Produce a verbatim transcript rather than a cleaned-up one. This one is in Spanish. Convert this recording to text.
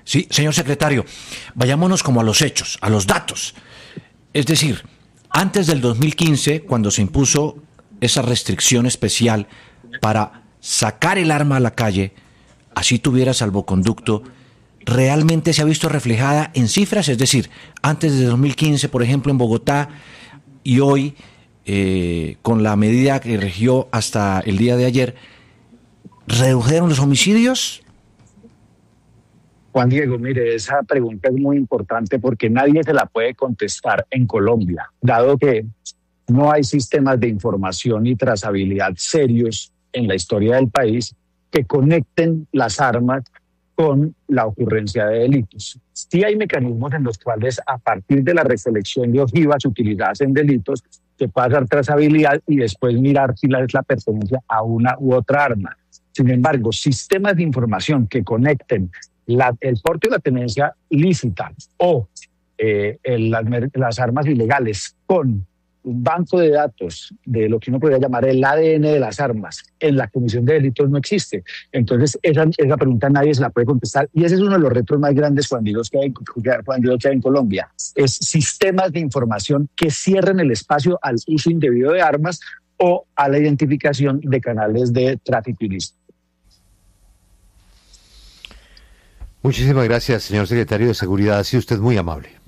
Sí, señor secretario, vayámonos como a los hechos, a los datos. Es decir, antes del dos mil quince, cuando se impuso esa restricción especial para sacar el arma a la calle, así tuviera salvoconducto, ¿realmente se ha visto reflejada en cifras? Es decir, antes de dos mil quince, por ejemplo, en Bogotá, y hoy, eh, con la medida que regió hasta el día de ayer, ¿redujeron los homicidios? Juan Diego, mire, esa pregunta es muy importante porque nadie se la puede contestar en Colombia, dado que no hay sistemas de información y trazabilidad serios en la historia del país que conecten las armas con la ocurrencia de delitos. Sí hay mecanismos en los cuales, a partir de la recolección de ojivas utilizadas en delitos, se puede hacer trazabilidad y después mirar si la, es la pertenencia a una u otra arma. Sin embargo, sistemas de información que conecten la, el porte o la tenencia lícita o eh, el, las, las armas ilegales con un banco de datos de lo que uno podría llamar el A D N de las armas en la comisión de delitos no existe. Entonces, esa, esa pregunta nadie se la puede contestar y ese es uno de los retos más grandes, Juan Diego, que hay, Juan Diego, que hay en Colombia. Es sistemas de información que cierren el espacio al uso indebido de armas o a la identificación de canales de tráfico ilícito. Muchísimas gracias, señor secretario de Seguridad. Ha sido usted muy amable.